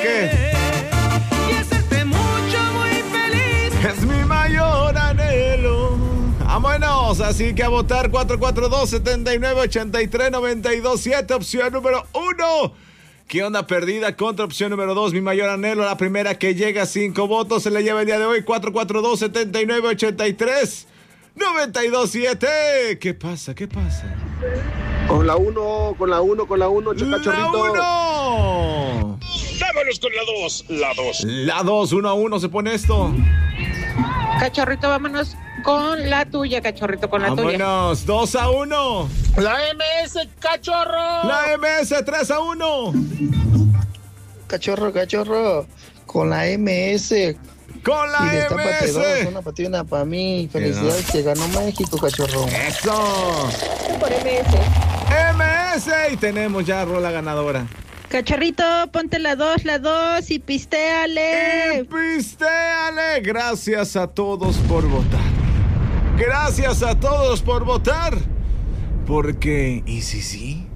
qué? Y hacerte mucho, muy feliz. Es mi mayor anhelo. Vámonos, así que a votar 442-7983-927, opción número 1. ¿Qué onda perdida contra opción número 2? Mi mayor anhelo, la primera que llega a 5 votos, se le lleva el día de hoy 442-7983-927. ¿Qué pasa? ¿Qué pasa? Con la 1, Cachorrito. ¡La 1! Vámonos con la 2. La 2, 1-1 se pone esto. Cachorrito, vámonos con la tuya, Cachorrito, con la tuya. Vámonos, 2-1. La MS, cachorro. La MS, 3-1. Cachorro, con la MS. Con la y destápate MS. dos, una patina para mí. Felicidades que ganó México, cachorro. Eso. Por MS. MS. Y tenemos ya rola ganadora. Cachorrito, ponte la 2 y pistéale. ¡Pistéale! Gracias a todos por votar. Gracias a todos por votar. Porque, ¿y si sí?